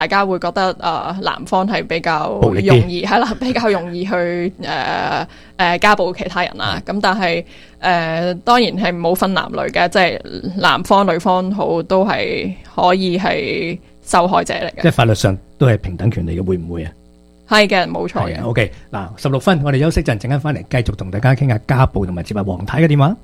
大家會覺得男方係比較暴力啲容易係啦，比較容易去家暴其他人啦。咁但係當然係冇分男女嘅，即係男方女方好都係可以係受害者嚟嘅。 即係法律上都係平等權利嘅，會唔會啊？ 係嘅，冇錯嘅。 OK， 嗱，16分，我哋休息陣間翻嚟繼續同大家傾下家暴，同埋接下黃太嘅電話。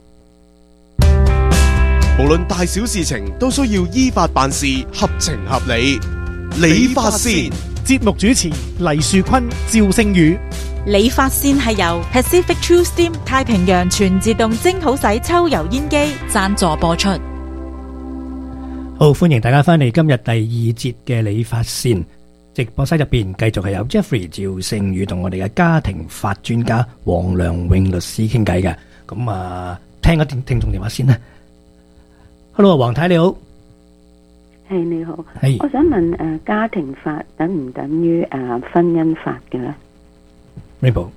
無論大小事情都需要依法辦事，合情合理。理髮線節目主持黎樹坤、趙聖宇。 理髮線係由 Pacific True Steam 太平洋全自動蒸好洗抽油煙機贊助播出。 好，歡迎大家翻嚟今日第2節嘅理髮線直播室入邊，繼續係有 Jeffrey 趙聖宇同我哋嘅家庭法專家黃良永律師傾偈嘅。咁啊，聽個聽眾電話先啦。Hello， 黃太你好。 係你好， 係我想問家庭法等唔等於婚姻法嘅咧 ？Rainbow，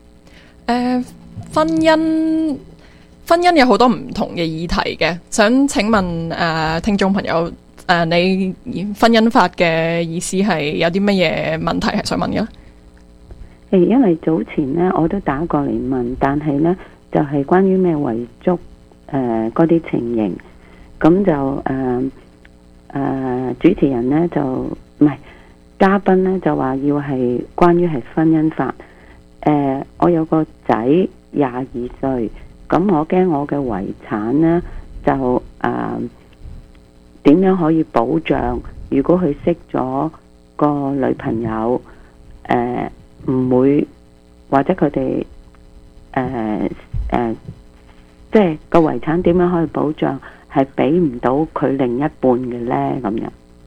婚姻有好多唔同嘅議題嘅，想請問聽眾朋友你婚姻法嘅意思係有啲乜嘢問題係想問嘅咧？ 因為早前呢我都打過嚟問，但係呢就係關於咩遺囑嗰啲情形，咁就主持人呢就唔係嘉賓呢就話要係關於係婚姻法。我有個仔22歲，咁我驚我嘅遺產呢就點樣可以保障？如果佢識咗個女朋友，唔會或者佢哋即係個遺產點樣可以保障？係俾唔到佢另一半嘅咧，咁樣。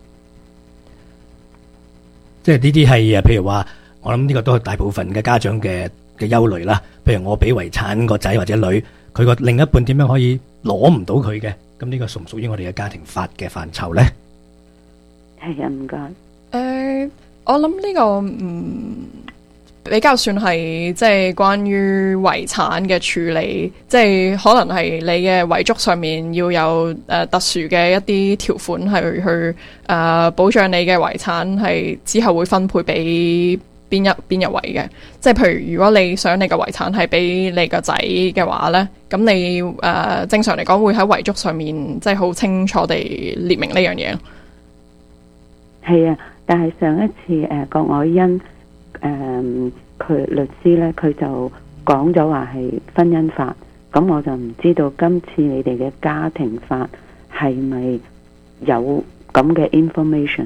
即係呢啲係譬如話，我諗呢個都係大部分嘅家長嘅憂慮啦。譬如我俾遺產個仔或者女，佢個另一半點樣可以攞唔到佢嘅？咁呢個屬唔屬於我哋嘅家庭法嘅範疇咧？ 係啊，唔該。 我諗呢個比較算係即係關於遺產嘅處理，即係可能係你嘅遺囑上面要有特殊嘅一啲條款係去保障你嘅遺產係之後會分配俾邊一位嘅。即係譬如如果你想你嘅遺產係俾你個仔嘅話呢，咁你正常嚟講會喺遺囑上面即係好清楚地列明呢樣嘢。 係啊，但係上一次郭愛欣佢律師咧，佢就講咗話係婚姻法，咁我就唔知道今次你哋嘅家庭法係咪有咁嘅 information？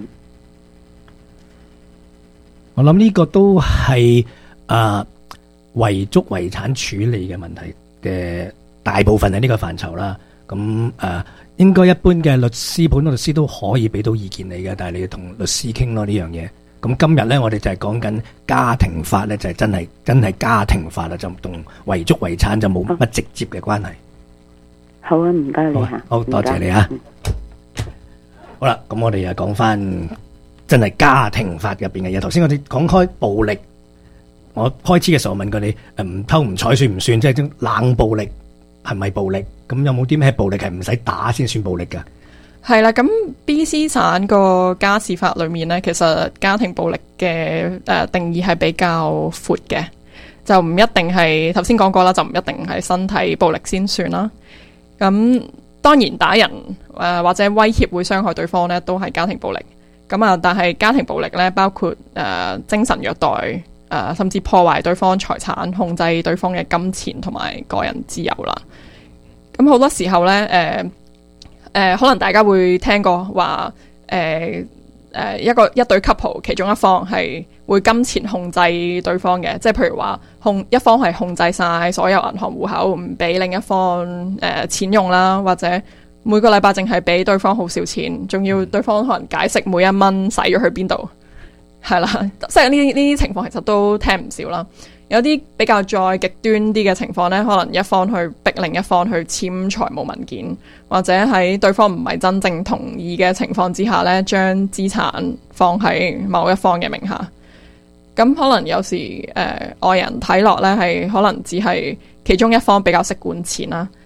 我諗呢個都係遺囑遺產處理嘅問題嘅大部分係呢個範疇啦。咁應該一般嘅律師、普通律師都可以俾到意見你嘅，但係你要同律師傾咯呢樣嘢。咁今日咧，我哋就係講緊家庭法咧，就係真係家庭法啦，就同遺囑遺產就冇乜直接嘅關係。 好啊，唔該你吓， 好多謝你啊。好啦，咁我哋又講翻真係家庭法入邊嘅嘢。頭先我哋講開暴力，我開始嘅時候問過你，唔偷唔睬算唔算？即係種冷暴力係咪暴力？咁有冇啲咩暴力係唔使打先算暴力噶？ 係啦，咁 BC 省個家事法裏面呢，其實家庭暴力嘅定義係比較闊嘅，就唔一定係頭先講過啦，就唔一定係身體暴力先算啦。咁當然打人或者威脅會傷害對方呢，都係家庭暴力。咁啊，但係家庭暴力呢，包括精神虐待甚至破壞對方財產、控制對方嘅金錢同埋個人自由啦。咁好多時候呢，可能大家會聽過話，一對 couple 其中一方係會金錢控制對方嘅，即係譬如話一方係控制晒所有銀行戶口，唔俾另一方錢用啦，或者每個禮拜淨係俾對方好少錢，仲要對方可能解釋每一蚊使咗去邊度，係啦，即係呢啲情況其實都聽唔少啦。有啲比較再極端啲嘅情況呢，可能一方去逼另一方去簽財務文件，或者喺對方唔係真正同意嘅情況之下呢，將資產放喺某一方嘅名下。咁可能有時外人睇落呢，係可能只係其中一方比較識管錢啦，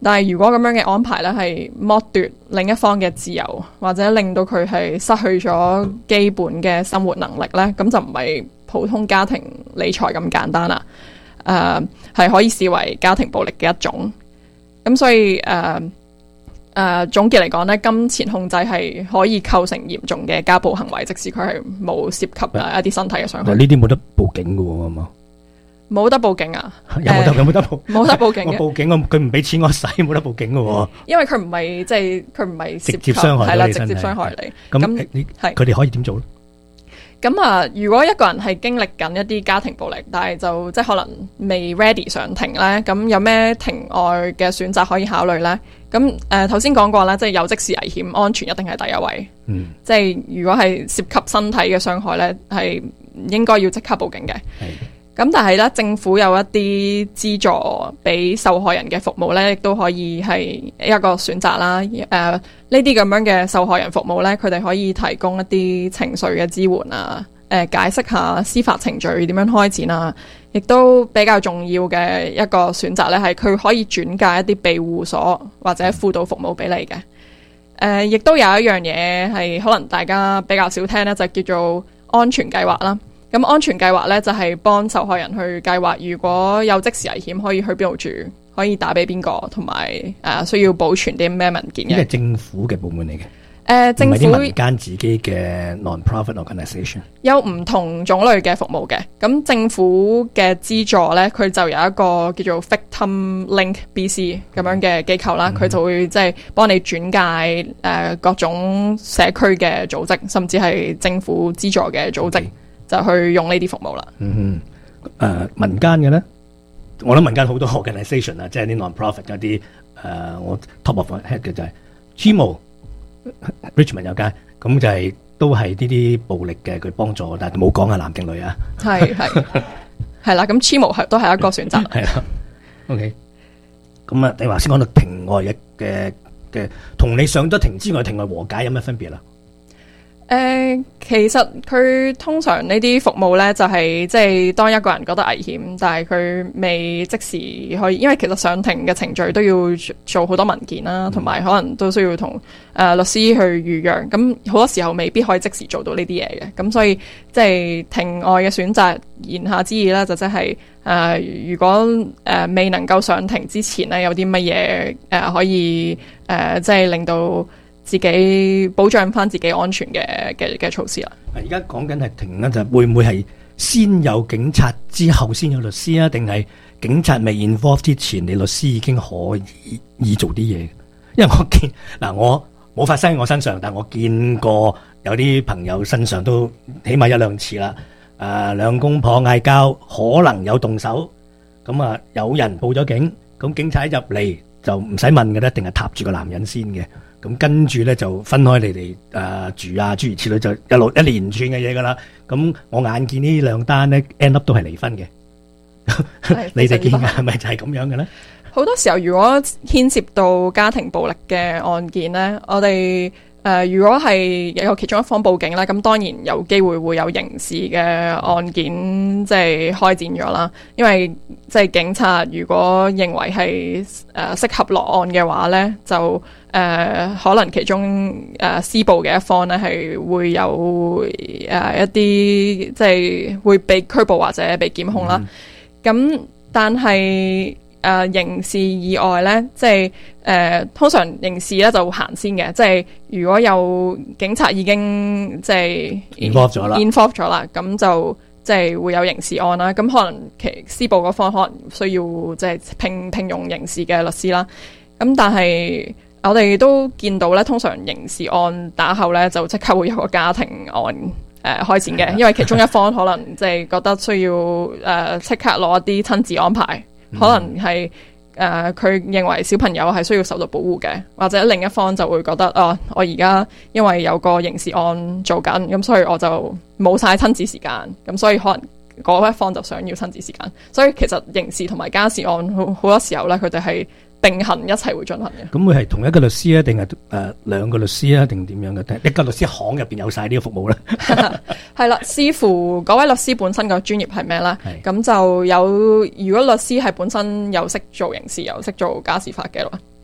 但係如果咁樣嘅安排咧，係剝奪另一方嘅自由，或者令到佢係失去咗基本嘅生活能力咧，咁就唔係普通家庭理財咁簡單啦。係可以視為家庭暴力嘅一種。咁所以總結嚟講咧，金錢控制係可以構成嚴重嘅家暴行為，即使佢係冇涉及一啲身體嘅傷害。 呢啲冇得報警㗎喎，係嘛？ 冇得報警啊？ 有冇得報？ 冇得報警嘅。 我報警，佢唔俾錢我使，冇得報警㗎喎。 因為佢唔係即係佢唔係直接傷害到你身體， 直接傷害你。 咁佢哋可以點做咧？ 咁如果一個人係經歷緊一啲家庭暴力，但係就即係可能未 ready 上庭咧，咁有咩庭外嘅選擇可以考慮咧？咁頭先講過啦，即係有即時危險，安全一定係第一位。即係如果係涉及身體嘅傷害咧，係應該要即刻報警嘅。咁但係咧，政府有一啲資助俾受害人嘅服務咧，亦都可以係一個選擇啦。呢啲咁樣嘅受害人服務咧，佢哋可以提供一啲情緒嘅支援啊，解釋下司法程序點樣開展啊，亦都比較重要嘅一個選擇咧，係佢可以轉介一啲庇護所或者輔導服務俾你嘅。亦都有一樣嘢係可能大家比較少聽咧，就叫做安全計劃啦。咁安全計劃咧就係幫受害人去計劃，如果有即時危險可以去邊度住，可以打俾邊個，同埋需要保存啲咩文件嘅。 呢係政府嘅部門嚟嘅， 政府唔係啲民間自己嘅 non-profit organisation。 有唔同種類嘅服務嘅。咁政府嘅資助咧，佢就有一個叫做 Victim Link BC 咁樣嘅機構啦，佢就會即係幫你轉介各種社區嘅組織，甚至係政府資助嘅組織。就去用呢啲服務啦。 民間嘅咧，我諗民間好多 organisation 啊，即係啲 non-profit 嗰啲我 top of head 嘅就係 Chimo Richmond 有間，咁就係都係呢啲暴力嘅佢幫助，但係冇講係男定女啊。係啦，咁 Chimo 都係一個選擇。係啦，OK。咁你話先講到庭外嘅，同你上咗庭之外，庭外和解有咩分別啦？ 其實佢通常呢啲服務呢，就係即係當一個人覺得危險，但係佢未即時可以，因為其實上庭嘅程序都要做好多文件啦，同埋可能都需要同律師去預約，咁好多時候未必可以即時做到呢啲嘢嘅，咁所以即係庭外嘅選擇，言下之意呢，就即係如果未能夠上庭之前呢，有啲乜嘢可以即係令到自己保障翻自己安全嘅措施啦。 而家講緊係庭咧，就會唔會係先有警察之後先有律師啊？定係警察未 involve 之前，你律師已經可以做啲嘢？因為我見我冇發生喺我身上，但我見過有啲朋友身上都起碼一兩次啦。兩公婆嗌交，可能有動手，咁有人報咗警，咁警察入嚟就唔使問嘅咧，一定係踏住個男人先嘅。咁跟住咧就分開你哋住啊，諸如此類，就一連串嘅嘢噶啦。咁我眼見呢兩單咧 end up 都係離婚嘅。你哋見嘅係咪就係咁樣嘅咧？ 好多時候如果牽涉到家庭暴力嘅案件咧，我哋如果係有其中一方報警咧，咁當然有機會會有刑事嘅案件即係開展咗啦。因為即係警察如果認為係適合落案嘅話咧，就可能其中施暴嘅一方咧係會有一啲即係會被拘捕或者被檢控啦。咁但係刑事以外咧，即係通常刑事咧就行先嘅，即係如果有警察已經即係 involve 咗啦，咁就即係會有刑事案啦。咁可能施暴嗰方可能需要即係聘用刑事嘅律師啦。咁但係我哋都見到咧，通常刑事案打後咧就即刻會有個家庭案開展嘅，因為其中一方可能即係覺得需要即刻攞一啲親子安排。可能係佢認為小朋友係需要受到保護嘅，或者另一方就會覺得我而家因為有個刑事案做緊，咁所以我就冇晒親子時間，咁所以可能嗰一方就想要親子時間。所以其實刑事同埋家事案好多時候咧，佢哋係並行一齊會進行嘅。 咁會係同一個律師啊，定係兩個律師啊，定點樣嘅？一個律師行入邊有晒呢個服務咧？ 係啦，視乎嗰位律師本身個專業係咩啦。咁就有，如果律師係本身又識做刑事又識做家事法嘅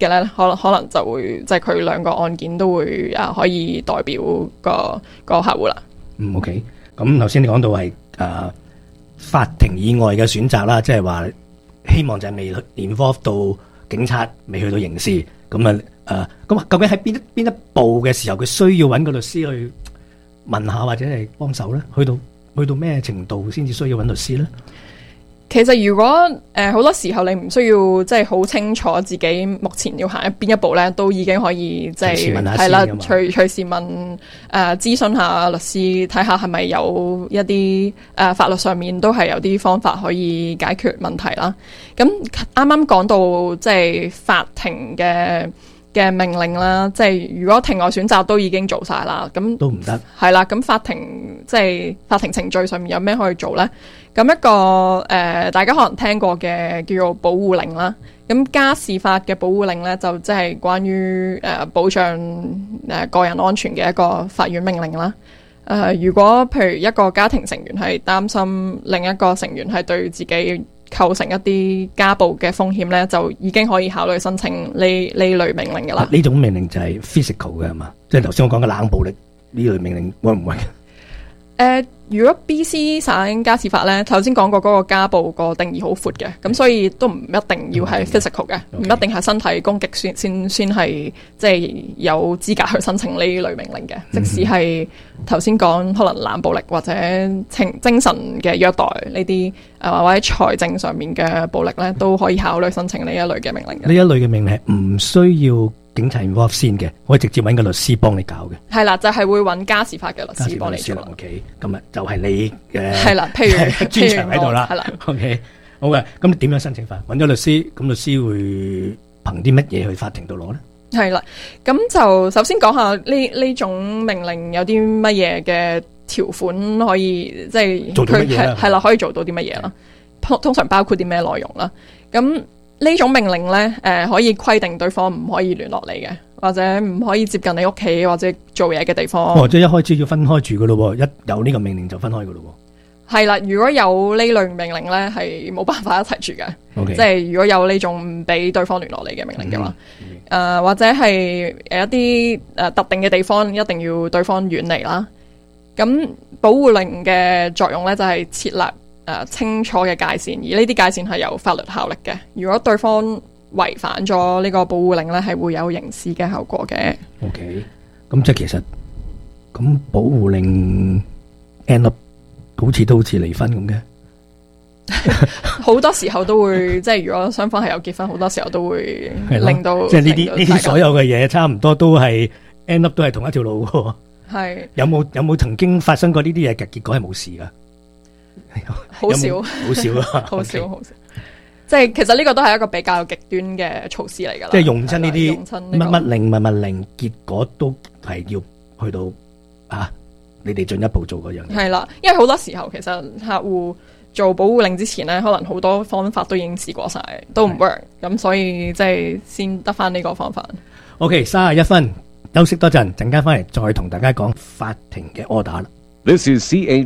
嘅咧，可能就會即係佢兩個案件都會可以代表個客戶啦。 OK。咁頭先你講到係法庭以外嘅選擇啦，即係話希望就係未 involve 到警察，未去到刑事。咁咁究竟喺邊一步嘅時候，佢需要揾個律師去問下或者係幫手咧？去到咩程度先至需要揾律師咧？ 其實如果好多時候你唔需要即係好清楚自己目前要行邊一步咧，都已經可以即係係啦，隨時問諮詢下律師，睇下係咪有一啲法律上面都係有啲方法可以解決問題啦。咁啱啱講到即係法庭嘅命令啦，即係如果庭外選擇都已經做晒啦，咁都唔得。係啦，咁法庭程序上面有咩可以做咧？咁一個大家可能聽過嘅叫做保護令啦。咁家事法嘅保護令咧，就即係關於保障個人安全嘅一個法院命令啦。如果譬如一個家庭成員係擔心另一個成員係對自己構成一啲家暴嘅風險咧，就已經可以考慮申請呢類命令噶啦。呢種命令就係 physical 嘅係嘛？即係頭先我講嘅冷暴力呢類命令會唔會？ 如果 BC 省家事法咧，頭先講過嗰個家暴個定義好闊嘅，咁所以都唔一定要係 physical 嘅，唔一定係身體攻擊先係即係有資格去申請呢類命令嘅。即使係頭先講可能冷暴力或者精神嘅虐待呢啲或者財政上面嘅暴力咧，都可以考慮申請呢一類嘅命令嘅。呢一類嘅命令係唔需要警察 involve 先嘅，可以直接揾個律師幫你搞嘅。係啦，就係會揾家事法嘅律師幫你做。 OK， 今日就係你嘅係啦，譬如專長喺度啦。 係啦 ，OK， 好嘅。咁你點樣申請法？揾咗律師，咁律師會憑啲乜嘢去法庭度攞咧？係啦，咁就首先講下呢種命令有啲乜嘢嘅條款可以即係做到乜嘢啦？ 係啦，可以做到啲乜嘢啦？通常包括啲咩內容啦？咁呢種命令咧，可以規定對方唔可以聯絡你嘅，或者唔可以接近你屋企或者做嘢嘅地方。 即係一開始要分開住噶咯，一有呢個命令就分開噶咯。 係啦，如果有呢類命令咧，係冇辦法一齊住嘅。 Okay. 即係如果有呢種唔俾對方聯絡你嘅命令嘅話，或者係一啲特定嘅地方一定要對方遠離啦。咁保護令嘅作用咧，就係設立清楚嘅界線，而呢啲界線係有法律效力嘅。如果對方違反咗呢個保護令咧，係會有刑事嘅後果嘅。 OK， 咁即係其實咁保護令 end up 好似離婚咁嘅， 好多時候都會即係如果雙方係有結婚，好多時候都會令到即係呢啲所有嘅嘢，差唔多都係 end up 都係同一條路嘅。係有冇曾經發生過呢啲嘢嘅結果係冇事噶？ 好少，好少啊，好少，好少。即係其實呢個都係一個比較極端嘅措施嚟噶啦。即係用親呢啲乜乜令，結果都係要去到你哋進一步做嗰樣嘢。 係啦，因為好多時候其實客戶做保護令之前咧，可能好多方法都已經試過晒，都唔 work，咁所以即係先得翻呢個方法。 OK， 31分，休息多陣，陣間翻嚟再同大家講法庭嘅 order 啦。 This is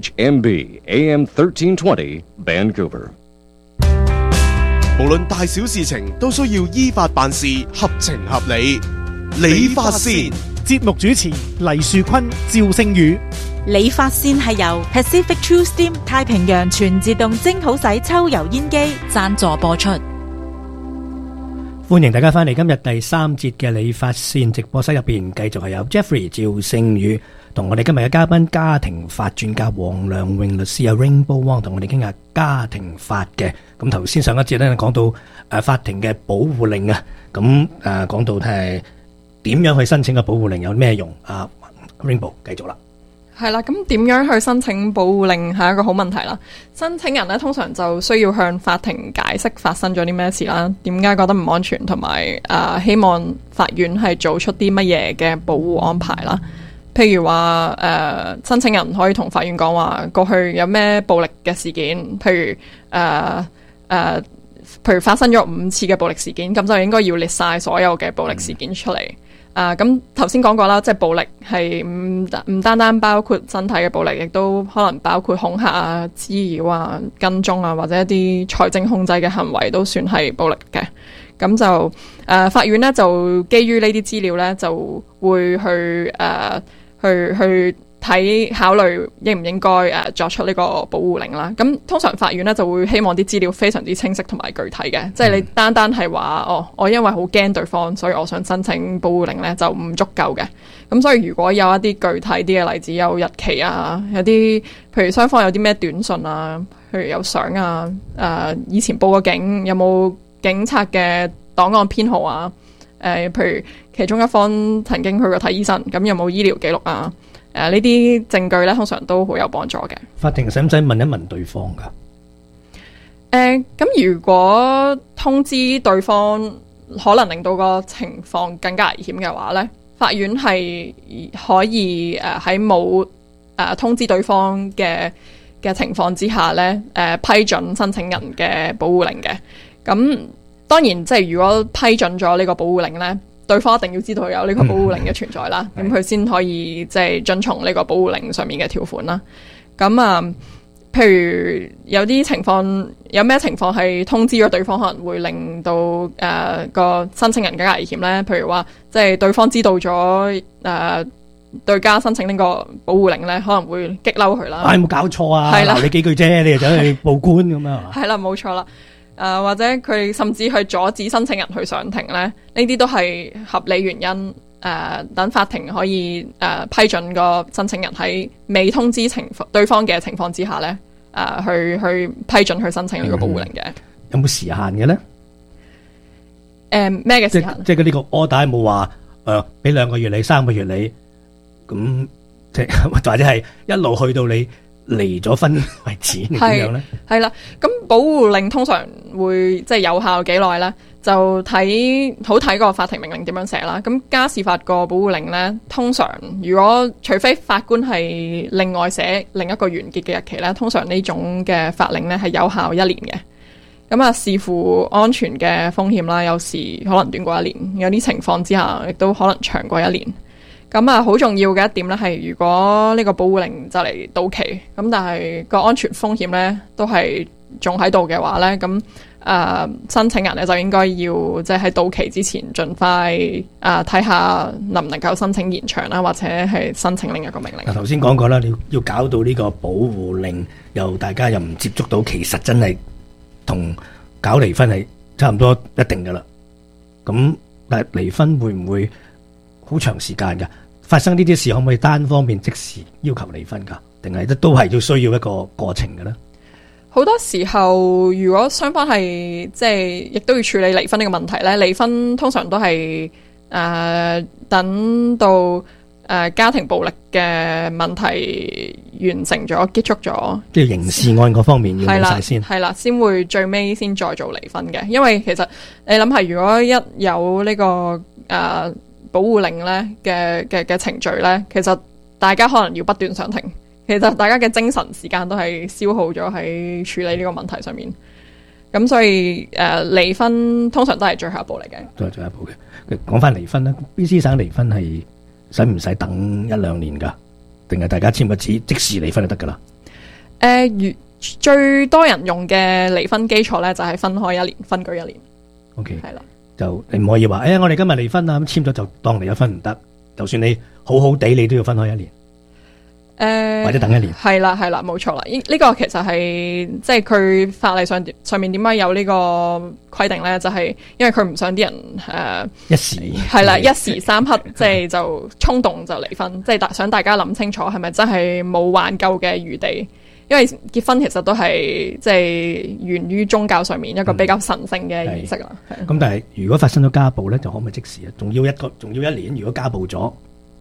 CHMB AM 1320 Vancouver。 無論大小事情都需要依法辦事，合情合理。理髮線節目主持黎樹坤、趙星宇。 理髮線係由 Pacific True Steam 太平洋全自動蒸好洗抽油煙機贊助播出。 歡迎大家翻嚟今日第3節嘅理髮線直播室入邊，繼續係有 Jeffrey 趙星宇同我哋今日嘅嘉賓家庭法專家黃良榮律師啊 Rainbow Wong 同我哋傾下家庭法嘅。咁頭先上一節咧講到法庭嘅保護令啊，咁講到係點樣去申請個保護令有咩用啊 Rainbow 繼續啦。 係啦，咁點樣去申請保護令係一個好問題啦。申請人咧通常就需要向法庭解釋發生咗啲咩事啦，點解覺得唔安全，同埋希望法院係做出啲乜嘢嘅保護安排啦。譬如話申請人可以同法院講話過去有咩暴力嘅事件，譬如發生咗5次嘅暴力事件，咁就應該要列晒所有嘅暴力事件出嚟。咁頭先講過啦，即係暴力係唔單單包括身體嘅暴力，亦都可能包括恐嚇啊、滋擾啊、跟蹤啊，或者一啲財政控制嘅行為都算係暴力嘅。 咁就法院咧就基於呢啲資料咧就會去去考慮應唔應該作出呢個保護令啦。咁通常法院咧就會希望啲資料非常之清晰同埋具體嘅，即係你單係話我因為好驚對方，所以我想申請保護令咧就唔足夠嘅。咁所以如果有一啲具體啲嘅例子，有日期啊，有啲譬如雙方有啲咩短信啊，譬如有相啊，以前報過警，有冇警察嘅檔案編號啊，譬如其中一方曾經去過睇醫生，咁有冇醫療記錄啊？呢啲證據咧，通常都好有幫助嘅。 法庭使唔使問一問對方噶？ 咁如果通知對方可能令到個情況更加危險嘅話咧，法院係可以喺冇通知對方嘅情況之下咧，批准申請人嘅保護令嘅。咁當然即係如果批准咗呢個保護令咧，對方一定要知道有呢個保護令嘅存在啦，咁佢先可以即係遵從呢個保護令上面嘅條款啦。咁譬如有啲情況，有咩情況係通知咗對方可能會令到個申請人更加危險咧？譬如話，即係對方知道咗對家申請呢個保護令咧，可能會激嬲佢啦。 有冇搞錯啊？ 係啦， 鬧你幾句啫，你就走去報官咁樣啊？ 係啦，冇錯啦。或者佢甚至去阻止申請人去上庭咧，呢啲都係合理原因。等法庭可以批准個申請人喺未通知對方嘅情況之下咧，去批准去申請呢個保護令嘅。 有冇時限嘅咧？ 咩嘅時限？ 即係呢個 order 冇話俾2個月你3個月你，咁即係或者係一路去到你離咗婚為止，點樣咧？係啦，咁保護令通常會即係有效幾耐咧？就好睇個法庭命令點樣寫啦。咁家事法個保護令咧，通常如果除非法官係另外寫另一個完結嘅日期咧，通常呢種嘅法令咧係有效1年嘅。咁視乎安全嘅風險啦，有時可能短過1年，有啲情況之下亦都可能長過1年。咁好重要嘅一點咧係，如果呢個保護令就嚟到期，咁但係個安全風險咧都係仲喺度嘅話咧，咁申請人咧就應該要即係喺到期之前盡快睇下能唔能夠申請延長啦，或者係申請另一個命令。 頭先講過啦，你要搞到呢個保護令，又大家又唔接觸到，其實真係同搞離婚係差唔多一定噶啦。咁但係離婚會唔會好長時間噶？發生呢啲事可唔可以單方面即時要求離婚噶？定係都係要需要一個過程嘅咧？ 好多時候，如果雙方係即係亦都要處理離婚呢個問題咧，離婚通常都係等到家庭暴力嘅問題完成咗、結束咗，即係刑事案嗰方面要做晒先， 係啦，先會最尾先再做離婚嘅。因為其實你諗下，如果一有呢個保護令咧嘅程序咧，其實大家可能要不斷上庭。其實大家嘅精神時間都係消耗咗喺處理呢個問題上面，咁所以離婚通常都係最後一步嚟嘅。 都係最後一步嘅。講翻離婚啦，BC 省離婚係使唔使等1-2年噶？定係大家簽個紙即時離婚就得噶啦？ 最多人用嘅離婚基礎咧就係分開1年，分居1年。 OK， 係啦， 就你唔可以話我哋今日離婚啦，咁簽咗就當離咗婚唔得。就算你好好地，你都要分開1年。或者等1年，係啦，冇錯啦。呢個其實係即係佢法例上面點解有呢個規定咧？就係因為佢唔想啲人一時三刻即係就衝動就離婚，即係想大家諗清楚係咪真係冇挽救嘅餘地。因為結婚其實都係即係源於宗教上面一個比較神聖嘅儀式啦。咁但係如果發生咗家暴咧，就可唔可以即時啊？仲要1年？如果家暴咗，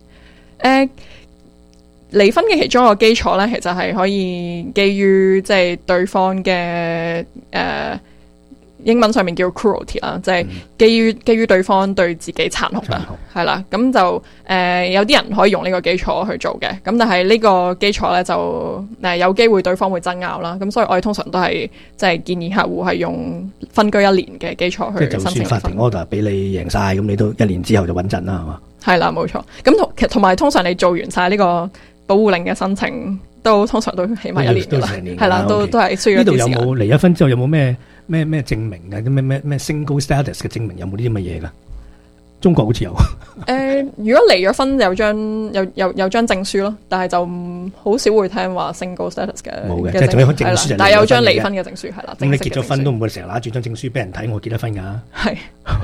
離婚嘅其中一個基礎咧，其實係可以基於即係對方嘅英文上面叫 cruelty 啦，即係基於對方對自己殘酷啦，係啦，咁就有啲人可以用呢個基礎去做嘅，咁但係呢個基礎咧就有機會對方會爭拗啦，咁所以我哋通常都係即係建議客戶係用分居1年嘅基礎去申請離婚。即係就算法庭 order 俾你贏晒，咁你都1年之後就穩陣啦，係嘛？係啦，冇錯。咁同埋通常你做完晒呢個保護令嘅申請都通常都起碼1年㗎啦，係啦，都係需要一呢度有啲時間。 冇離咗婚之後有冇咩證明啊？啲咩 single status 嘅證明有冇呢啲咁嘅嘢㗎？中國好似有。 如果離咗婚有張證書咯，但係就好少會聽話 single status 嘅。 冇嘅，即係仲有份證書就離咗婚嘅。 但係有張離婚嘅證書係啦。 咁你結咗婚都唔會成日拿住張證書俾人睇我結咗婚㗎。 係。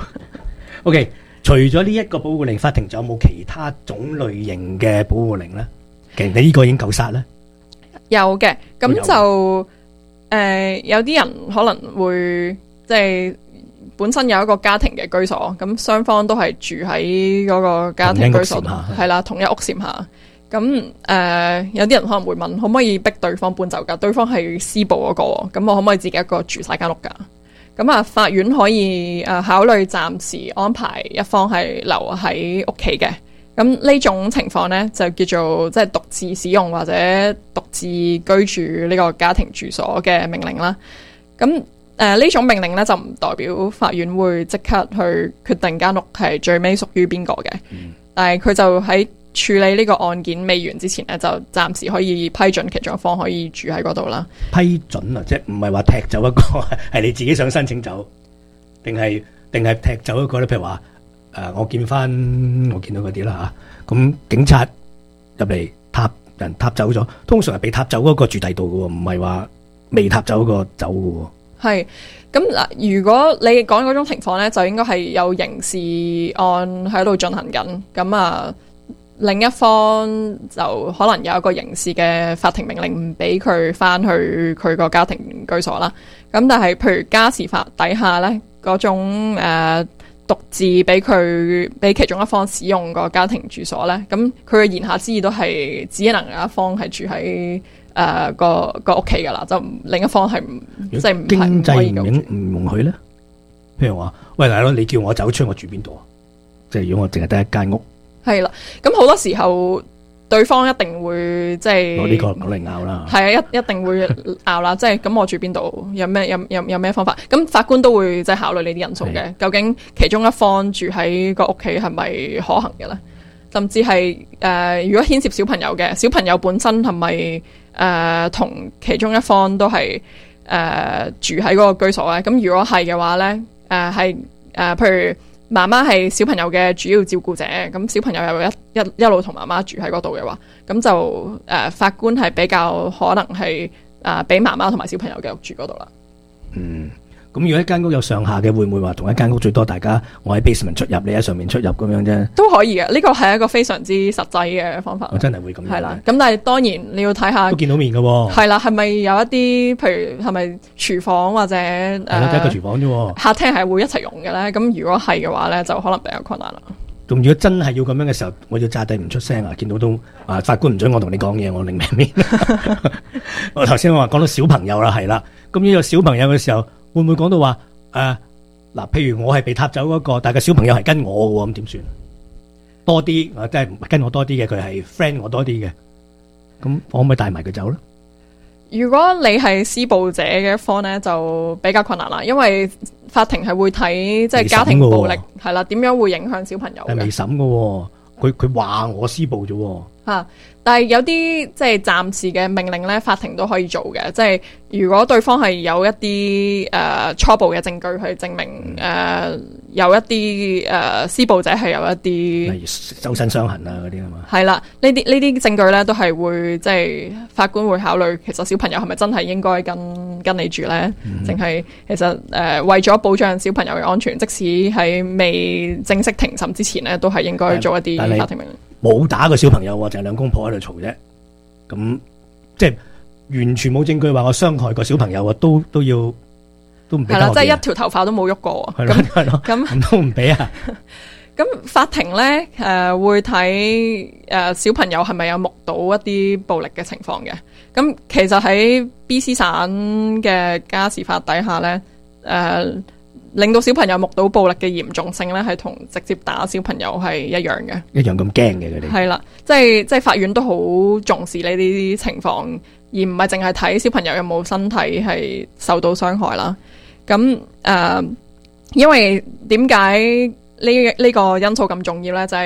OK， 除咗呢一個保護令，法庭仲有冇其他種類型嘅保護令咧？其實你呢個已經夠殺咧。有嘅，咁就有啲人可能會即係本身有一個家庭嘅居所，咁雙方都係住喺嗰個家庭居所，係啦，同一屋檐下。咁有啲人可能會問，可唔可以逼對方搬走㗎？對方係施暴嗰個，咁我可唔可以自己一個住晒間屋㗎？咁啊，法院可以考慮暫時安排一方係留喺屋企嘅。咁呢種情況呢，就叫做即係獨自使用或者獨自居住呢個家庭住所嘅命令啦。咁呢種命令呢，就唔代表法院會即刻去決定間屋係最尾屬於邊個嘅，但係佢就喺處理呢個案件未完之前呢，就暫時可以批准其中一方可以住喺嗰度啦。 批准啊，即係唔係話踢走一個，係你自己想申請走，定係踢走一個咧？譬如話我見到嗰啲啦嚇，咁警察入嚟踏走咗，通常係被踏走嗰個住第度嘅喎，唔係話未踏走嗰個走嘅喎。係， 咁嗱，如果你講嗰種情況咧，就應該係有刑事案喺度進行緊，咁啊另一方就可能有一個刑事嘅法庭命令唔俾佢翻去佢個家庭居所啦。咁但係譬如家事法底下咧嗰種獨自俾其中一方使用個家庭住所咧，咁佢嘅言下之意都係只能有一方係住喺個屋企噶啦，就另一方係即係唔經濟唔容許咧。譬如話，喂大佬，你叫我走出，我住邊度啊？即係如果我淨係得一間屋，係啦。咁好多時候，對方一定會即係攞呢個攞嚟拗啦。係啊，一定會拗啦。即係咁，我住邊度？有咩方法？咁法官都會即係考慮呢啲因素嘅。究竟其中一方住喺個屋企係咪可行嘅咧？甚至係如果牽涉小朋友嘅，小朋友本身係咪同其中一方都係住喺嗰個居所咧？咁如果係嘅話咧，譬如媽媽係小朋友嘅主要照顧者，咁小朋友又一路同媽媽住喺嗰度嘅話，咁就法官係比較可能係俾媽媽同埋小朋友繼續住嗰度啦。咁如果一間屋有上下嘅，會唔會話同一間屋最多大家我喺 basement 出入，你喺上面出入咁樣啫？都可以嘅，呢個係一個非常之實際嘅方法。我真係會咁樣。係啦，咁但係當然你要睇下都見到面嘅喎。係啦，係咪有一啲譬如係咪廚房或者係咯，得一個廚房啫。客廳係會一齊用嘅咧？咁如果係嘅話咧，就可能比較困難啦。咁如果真係要咁樣嘅時候，我要揸低唔出聲啊！見到都法官唔准我同你講嘢，我另命面。我頭先我話講到小朋友啦，係啦，咁呢個小朋友嘅時候。會唔會講到話嗱？譬如我係被踏走嗰個，但係個小朋友係跟我嘅，咁點算？多啲即係跟我多啲嘅，佢係 friend 我多啲嘅，咁我可唔可以帶埋佢走咧？如果你係施暴者嘅一方咧，就比較困難啦，因為法庭係會睇即係家庭暴力係啦，點樣會影響小朋友嘅？係未審嘅，佢話我施暴啫。但係有啲即係暫時嘅命令咧，法庭都可以做嘅。即係如果對方係有一啲初步嘅證據去證明有一啲施暴者係有一啲例如周身傷痕啊嗰啲啊嘛。係啦，呢啲證據咧都係會即係法官會考慮，其實小朋友係咪真係應該跟你住咧？淨係其實為咗保障小朋友嘅安全，即使喺未正式庭審之前咧，都係應該做一啲法庭命令。冇打個小朋友，就係兩公婆喺度嘈啫。咁即係完全冇證據話我傷害個小朋友啊，都唔俾。係啦，即係一條頭髮都冇喐過。係咯，咁都唔俾啊。咁法庭咧會睇小朋友係咪有目睹一啲暴力嘅情況嘅。咁其實喺 BC 省嘅家事法底下咧令到小朋友目睹暴力嘅嚴重性咧，係同直接打小朋友係一樣嘅，一樣咁驚嘅佢哋。係啦，即係法院都好重視呢啲情況，而唔係淨係睇小朋友有冇身體係受到傷害啦。咁因為點解呢個因素咁重要咧？就係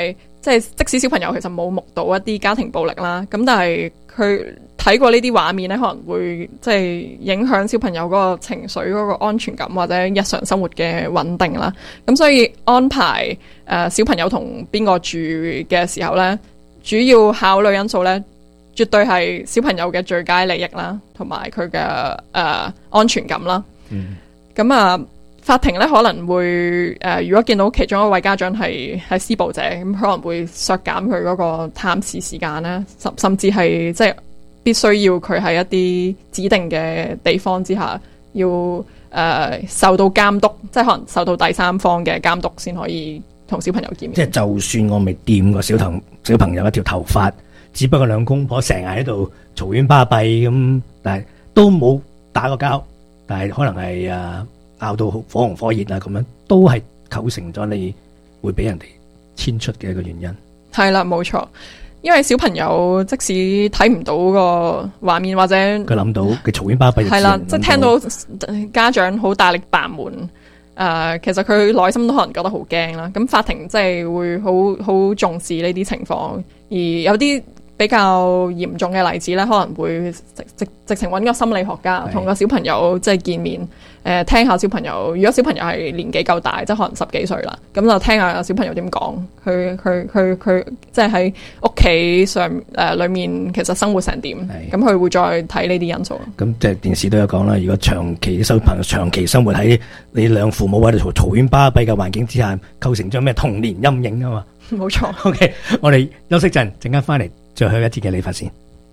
即係即使小朋友其實冇目睹一啲家庭暴力啦，咁但係佢睇過呢啲畫面咧，可能會即係影響小朋友嗰個情緒、嗰個安全感或者日常生活嘅穩定啦。咁所以安排小朋友同邊個住嘅時候咧，主要考慮因素咧，絕對係小朋友嘅最佳利益啦，同埋佢嘅安全感啦。咁法庭咧可能會如果見到其中一位家長係施暴者，咁可能會削減佢嗰個探視時間啦，甚至係即係必須要佢喺一啲指定嘅地方之下，要受到監督，即係可能受到第三方嘅監督先可以同小朋友見面。 即係就算我未掂過小朋友一條頭髮，只不過兩公婆成日喺度嘈冤巴閉咁，但係都冇打過交，但係可能係拗到火紅火熱啊，咁樣都係構成咗你會俾人哋遷出嘅一個原因。係啦，冇錯，因為小朋友即使睇唔到個畫面或者佢諗到佢嘈冤巴閉， 係啦，即係聽到家長好大力扮門，其實佢內心都可能覺得好驚啦。咁法庭即係會好重視呢啲情況，而有啲比較嚴重嘅例子咧，可能會直情揾個心理學家同個小朋友即係見面，聽下小朋友。如果小朋友係年紀夠大，即係可能10幾歲啦，咁就聽下小朋友點講，佢即係喺屋企上裏面其實生活成點，咁佢會再睇呢啲因素。咁即係電視都有講啦，如果長期小朋友長期生活喺你兩父母喺度嘈冤巴閉嘅環境之下，構成咗咩童年陰影啊嘛。 冇錯。 OK， 我哋休息陣間翻嚟。最後一節嘅理髮線，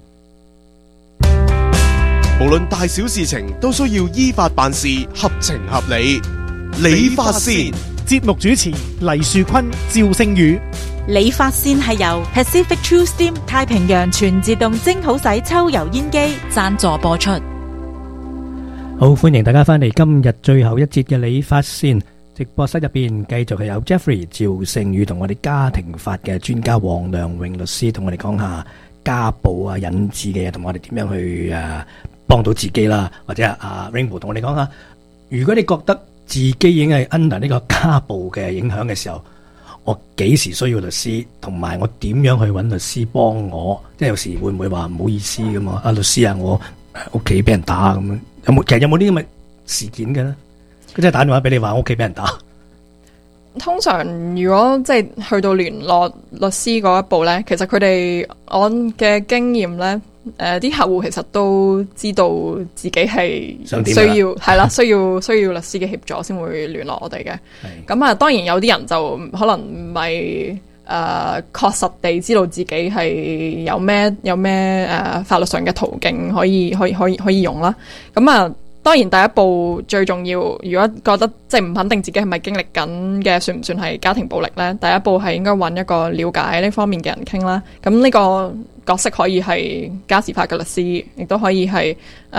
無論大小事情都需要依法辦事，合情合理。理髮線節目主持黎樹坤、趙聖宇。 理髮線係由 Pacific True Steam 太平洋全自動蒸好洗抽油煙機贊助播出。 好，歡迎大家翻嚟今日最後一節嘅理髮線。直播室入邊繼續係有 Jeffrey 趙聖宇同我哋家庭法嘅專家黃良榮律師同我哋講下家暴啊引致嘅嘢，同我哋點樣去幫到自己啦，或者Rainbow 同我哋講下，如果你覺得自己已經係 under 呢個家暴嘅影響嘅時候，我幾時需要律師，同埋我點樣去揾律師幫我？即係有時會唔會話唔好意思咁啊？律師啊，我屋企俾人打咁樣，其實有冇呢啲咁嘅事件嘅咧？佢真係打電話俾你話屋企俾人打。 通常如果即係去到聯絡律師嗰一步咧，其實佢哋我嘅經驗咧，啲客戶其實都知道自己係需要係啦，需要律師嘅協助先會聯絡我哋嘅。咁當然有啲人就可能唔係確實地知道自己係有咩法律上嘅途徑可以用啦。咁當然第一步最重要，如果覺得即係唔肯定自己係咪經歷緊嘅，算唔算係家庭暴力呢？第一步係應該揾一個了解呢方面嘅人傾啦。咁呢個角色可以係家事法嘅律師，亦都可以係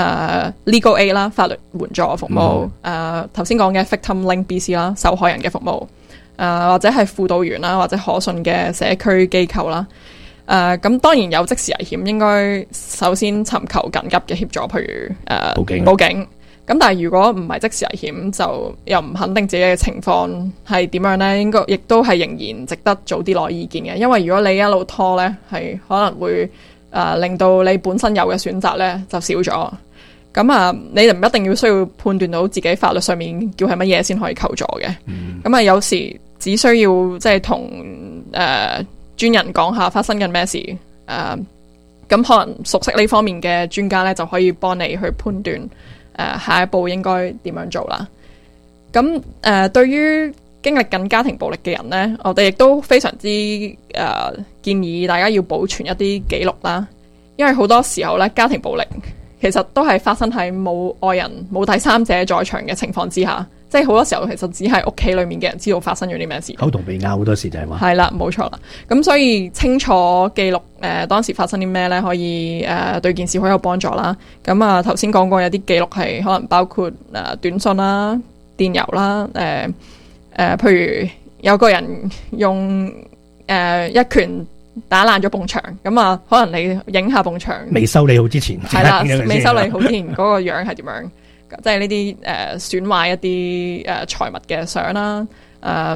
Legal Aid 啦，法律援助服務。頭先講嘅 Victim Link BC 啦，受害人嘅服務。或者係輔導員啦，或者可信嘅社區機構啦。咁當然有即時危險，應該首先尋求緊急嘅協助，譬如報警。咁但係如果唔係即時危險，就又唔肯定自己嘅情況係點樣呢？應該亦都係仍然值得早啲攞意見嘅，因為如果你一路拖呢，係可能會令到你本身有嘅選擇呢就少咗。咁你就唔一定要需要判斷到自己法律上面叫係乜嘢先可以求助嘅。咁有時只需要即係同專人講下發生緊咩事，咁可能熟悉呢方面嘅專家咧就可以幫你去判斷下一步應該點樣做啦。咁對於經歷緊家庭暴力嘅人呢，我哋亦都非常之建議大家要保存一啲記錄啦，因為好多時候咧家庭暴力其實都係發生喺冇外人、冇第三者在場嘅情況之下，即係好多時候其實只係屋企裏面嘅人知道發生咗啲咩事。口同鼻拗好多時就係話。係啦，冇錯啦。咁所以清楚記錄當時發生啲咩咧，可以對件事好有幫助啦。咁頭先講過有啲記錄係可能包括短信啦、電郵啦，譬如有個人用一拳打爛咗埲牆，咁可能你影下埲牆，未修理好之前，係啦，未修理好之前嗰個樣係點樣？即係呢啲損壞一啲財物嘅相啦，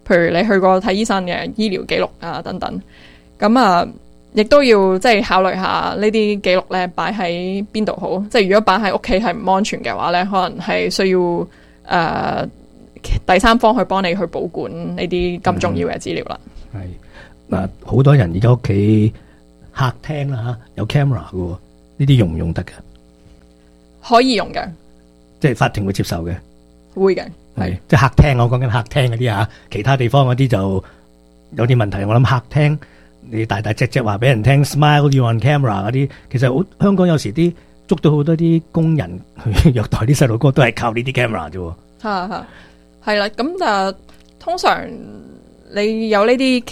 譬如你去過睇醫生嘅醫療記錄啊等等。咁啊，亦都要即係考慮下呢啲記錄咧擺喺邊度好。即係如果擺喺屋企係唔安全嘅話咧，可能係需要第三方去幫你去保管呢啲咁重要嘅資料啦。 係嗱，好多人而家屋企客廳啦嚇有 camera 嘅喎，呢啲用唔用得嘅？ 可以用嘅， 即係法庭會接受嘅。 會嘅，係即係客廳，我講緊客廳嗰啲嚇，其他地方嗰啲就有啲問題。我諗客廳你大大隻隻話俾人聽 ，smile you on camera 嗰啲，其實好香港有時啲捉到好多啲工人去虐待啲細路哥，都係靠呢啲 camera 啫喎。 係啦，咁就通常你有呢啲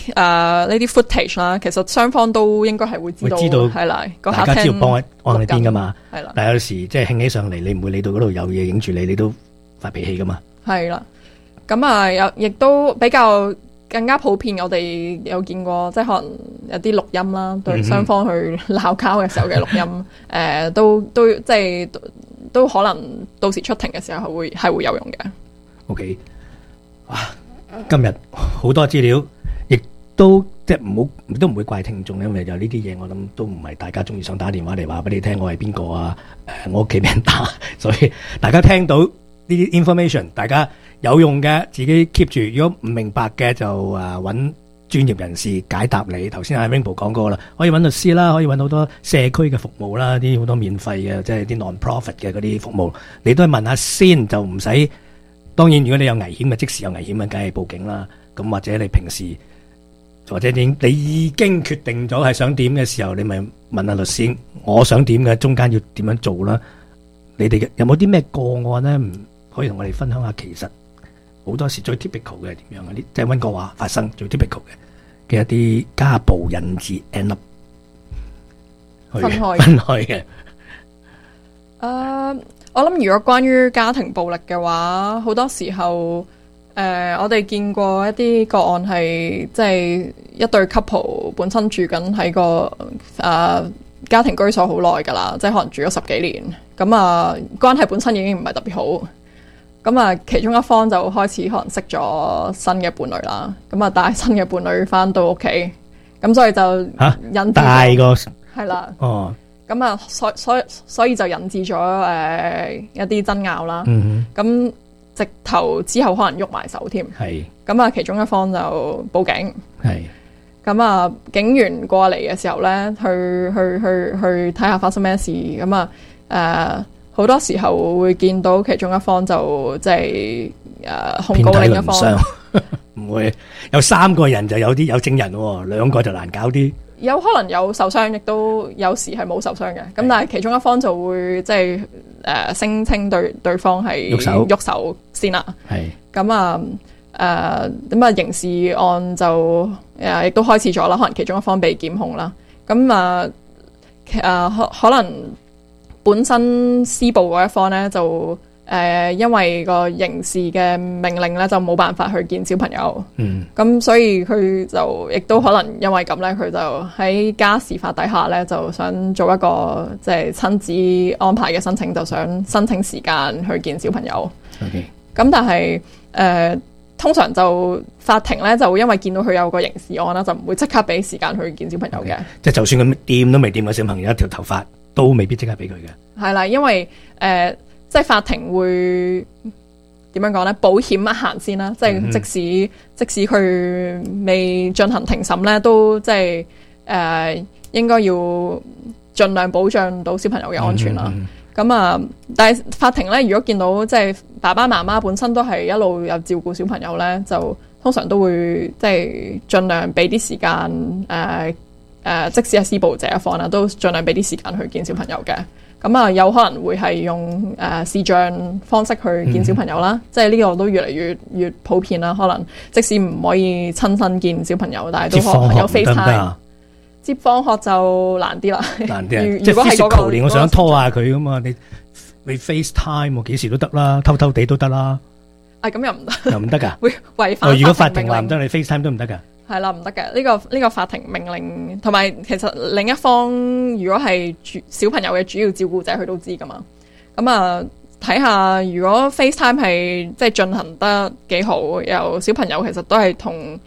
footage 啦，其實雙方都應該係會知道係啦，個客廳大家知道幫喺邊噶嘛， 係啦。 但係有時即係興起上嚟，你唔會理到嗰度有嘢影住你，你都發脾氣噶嘛。係啦，咁啊亦都比較更加普遍，我哋有見過，即係可能有啲錄音啦，對雙方去鬧交嘅時候嘅錄音，都即係都可能到時出庭嘅時候係會有用嘅。 OK， 哇！今日好多資料，亦都即係都唔會怪聽眾，因為有呢啲嘢，我諗都唔係大家中意想打電話嚟話俾你聽，我係邊個啊？我屋企俾人打，所以大家聽到呢啲 information， 大家有用嘅自己 keep 住，如果唔明白嘅就揾專業人士解答你。頭先阿 Rainbow 講過啦，可以揾律師啦，可以揾好多社區嘅服務啦，啲好多免費嘅，即係啲 non-profit 嘅嗰啲服務，你都係問下先，就唔使。當然，如果你有危險嘅，即時有危險嘅，梗係報警啦。咁或者你平時或者你已經決定咗係想點嘅時候，你咪問下律師，我想點嘅，中間要點樣做啦？你哋有冇啲咩個案呢？可以同我哋分享下？其實好多時最 typical 嘅係點樣嘅？即係溫哥華發生最 typical 嘅一啲家暴引致 end up 分開嘅。 我諗如果關於家庭暴力嘅話，好多時候我哋見過一啲個案係即係一對 couple 本身住緊喺個家庭居所好耐噶啦，即係可能住咗10幾年，咁關係本身已經唔係特別好，咁其中一方就開始可能識咗新嘅伴侶啦，咁帶新嘅伴侶翻到屋企，咁所以就引致大個係啦，哦。咁所以就引致咗一啲爭拗啦。咁直頭之後可能喐埋手添。係。咁其中一方就報警。係。咁警員過嚟嘅時候咧，去睇下發生咩事。咁好多時候會見到其中一方就即係控告另一方。唔會有3個人就有證人喎，2個就難搞啲。有可能有受傷，亦都有時係冇受傷嘅。咁但係其中一方就會即係聲稱對方係喐手先啦。係咁刑事案就亦都開始咗啦。可能其中一方被檢控啦。咁可能本身施暴嗰一方咧就因為個刑事嘅命令咧就冇辦法去見小朋友，咁所以佢就亦都可能因為咁咧，佢就喺家事法底下咧就想做一個即係親子安排嘅申請，就想申請時間去見小朋友。咁但係通常就法庭咧就因為見到佢有個刑事案啦，就唔會即刻俾時間去見小朋友嘅。即係就算佢掂都未掂個小朋友一條頭髮，都未必即刻俾佢嘅。係啦，因為即係法庭會點樣講呢？保險一行先啦，即係即使佢未進行庭審咧，都即係應該要盡量保障到小朋友嘅安全啦。咁但係法庭咧，如果見到即係爸爸媽媽本身都係一路有照顧小朋友咧，就通常都會即係盡量俾啲時間即使係施暴者一方啦，都盡量俾啲時間去見小朋友嘅。咁有可能會係用視像方式去見小朋友啦，即係呢個都越嚟越普遍啦。可能即使唔可以親身見小朋友，但係都可能有 FaceTime。接放學就難啲啦，難啲。即係 physical 連我想拖下佢咁嘛，你 FaceTime 我幾時都得啦，偷偷地都得啦。咁又唔得，又唔得㗎，會違反。如果法庭話唔得，你 FaceTime 都唔得㗎。係啦，唔得嘅。呢個法庭命令，同埋其實另一方如果係小朋友嘅主要照顧者，佢都知噶嘛。咁睇睇下如果 FaceTime 係即係進行得幾好，有小朋友其實都係同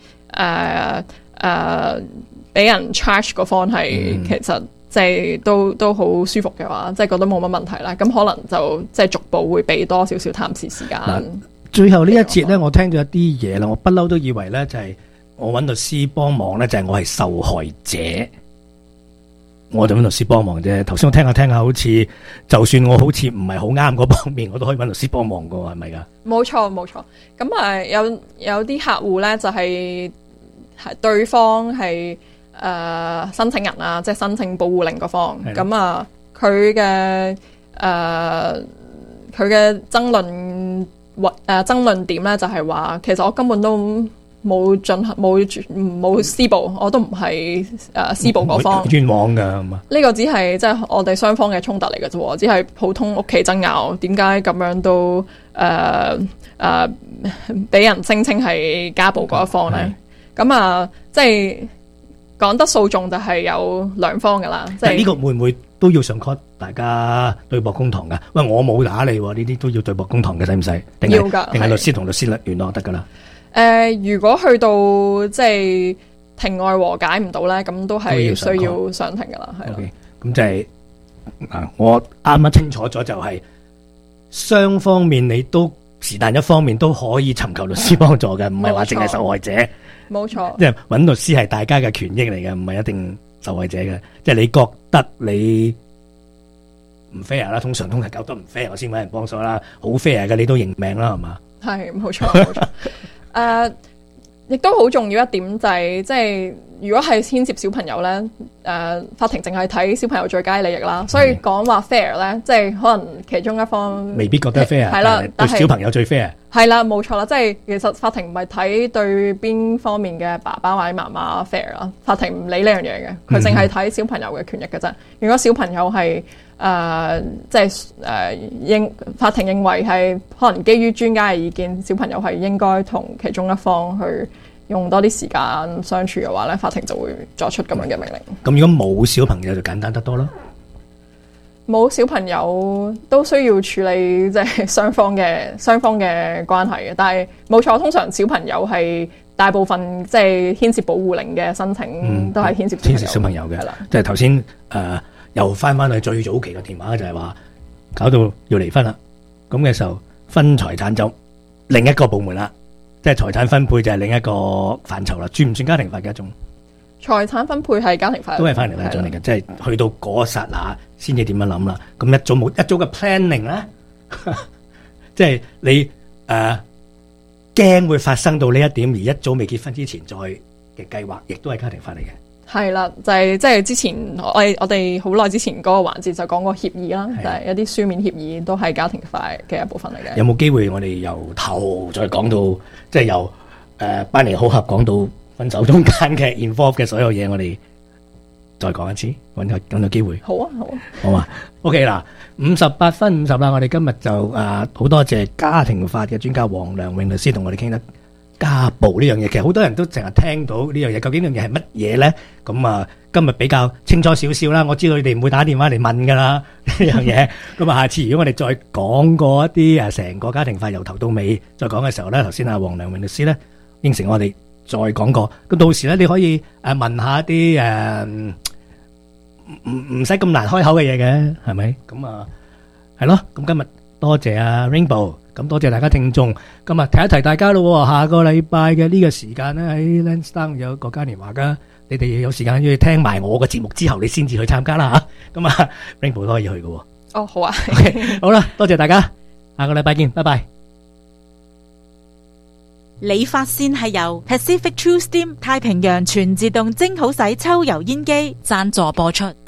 俾人 charge 嗰方係其實即係都好舒服嘅話，即係覺得冇乜問題啦。咁可能就即係逐步會俾多少少探視時間。 最後呢一節咧，我聽咗一啲嘢啦，我不嬲都以為咧就係我揾律師幫忙咧，就係我係受害者，我就揾律師幫忙啫。頭先我聽下，好似就算我好似唔係好啱嗰方面，我都可以揾律師幫忙噶，係咪噶？ 冇錯。咁有啲客戶咧就係對方係申請人啊，即係申請保護令嗰方。咁啊，佢嘅爭論點咧就係話，其實我根本都冇施暴，我都唔係施暴嗰方， 冤枉噶係嘛？ 呢個只係即係我哋雙方嘅衝突嚟嘅啫，只係普通屋企爭拗。點解咁樣都俾人聲稱係家暴嗰一方咧？咁啊，即係講得訴訟就係有兩方噶啦。即係呢個會唔會都要上 court 大家對簿公堂噶？喂，我冇打你，呢啲都要對簿公堂嘅，使唔使？ 要噶， 定係律師同律師聯絡得噶啦？ 如果去到即係庭外和解唔到咧，咁都係需要上庭噶啦，係啦。 咁就係我啱啱清楚咗，就係雙方面你都是但一方面都可以尋求律師幫助嘅，唔係話淨係受害者。 冇錯， 即係揾律師係大家嘅權益嚟嘅，唔係一定受害者嘅。即係你覺得你唔 fair 啦，通常覺得唔 fair，我先揾人幫手啦。好 fair 嘅，你都認命啦，係嘛？ 係，冇錯。亦都好重要一點就係，即係如果係牽涉小朋友咧，法庭淨係睇小朋友最佳利益啦，所以講話 fair 咧，即係可能其中一方未必覺得 fair， 係啦， 但係對小朋友最 fair。 係啦，冇錯啦，即係其實法庭唔係睇對邊方面嘅爸爸或者媽媽 fair 啦，法庭唔理呢樣嘢嘅，佢淨係睇小朋友嘅權益嘅啫。如果小朋友係即係法庭認為係可能基於專家嘅意見，小朋友係應該同其中一方去用多啲時間相處嘅話咧，法庭就會作出咁樣嘅命令。 咁如果冇小朋友就簡單得多咯。 冇小朋友都需要處理即係雙方嘅關係嘅，但係冇錯，通常小朋友係大部分即係牽涉保護令嘅申請都係牽涉小朋友嘅。係啦， 即係頭先又翻去最早期嘅電話就係話搞到要離婚啦，咁嘅時候分財產就另一個部門啦，即係財產分配就係另一個範疇啦，算唔算家庭法嘅一種？ 財產分配係家庭法， 都係家庭法一種嚟嘅，即係去到嗰剎那先至點樣諗啦。咁一早嘅 planning 啦，即係你驚會發生到呢一點，而一早未結婚之前再嘅計劃，亦都係家庭法嚟嘅。 係啦，就係即係之前我哋好耐之前嗰個環節就講過協議啦，就係一啲書面協議都係家庭法嘅一部分嚟嘅。 有冇機會我哋由頭再講到，即係由班尼好合講到分手中間嘅 involve 嘅所有嘢，我哋再講一次，揾個機會。 好啊， 好嘛。OK 啦，58分50啦，我哋今日就好多謝家庭法嘅專家黃良榮律師同我哋傾得家暴呢樣嘢。其實好多人都成日聽到呢樣嘢，究竟呢樣嘢係乜嘢咧？咁今日比較清楚少少啦。我知道你哋唔會打電話嚟問噶啦呢樣嘢。咁下次如果我哋再講過一啲成個家庭法由頭到尾再講嘅時候咧，頭先黃良榮律師咧應承我哋再講過。咁到時咧你可以問下一啲唔使咁難開口嘅嘢嘅，係咪？咁係咯。咁今日多謝Rainbow，咁多謝大家聽眾。今日提一提大家咯，下個禮拜嘅呢個時間咧喺 Lansdowne 有個嘉年華噶，你哋有時間要聽埋我嘅節目之後，你先至去參加啦吓。咁Rainbow 都可以去嘅。 哦，好啊。 OK， 好啦，多謝大家，下個禮拜見，拜拜。 理髮線係由 Pacific True Steam 太平洋全自動蒸好洗抽油煙機贊助播出。